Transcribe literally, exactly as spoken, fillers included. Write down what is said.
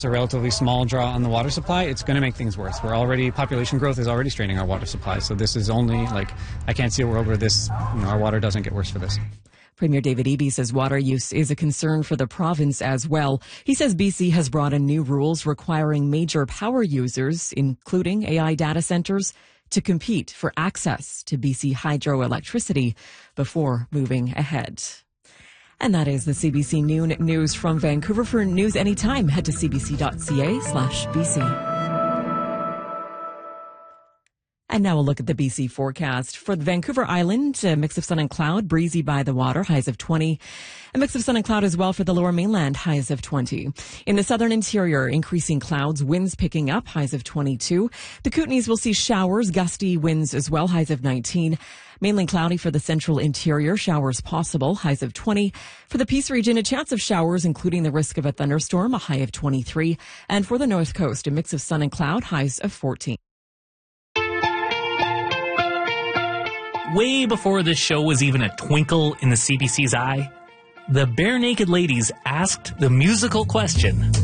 It's a relatively small draw on the water supply. It's going to make things worse. We're already, population growth is already straining our water supply. So this is only, like, I can't see a world where this, you know, our water doesn't get worse for this. Premier David Eby says water use is a concern for the province as well. He says B C has brought in new rules requiring major power users, including A I data centers, to compete for access to B C hydroelectricity before moving ahead. And that is the C B C Noon News from Vancouver. For news anytime, head to cbc.ca slash BC. And now we'll look at the B C forecast. For the Vancouver Island, a mix of sun and cloud, breezy by the water, highs of twenty. A mix of sun and cloud as well for the lower mainland, highs of twenty. In the southern interior, increasing clouds, winds picking up, highs of twenty-two. The Kootenays will see showers, gusty winds as well, highs of nineteen. Mainly cloudy for the central interior, showers possible, highs of twenty. For the Peace region, a chance of showers, including the risk of a thunderstorm, a high of twenty-three. And for the north coast, a mix of sun and cloud, highs of fourteen. Way before this show was even a twinkle in the C B C's eye, the Bare Naked Ladies asked the musical question,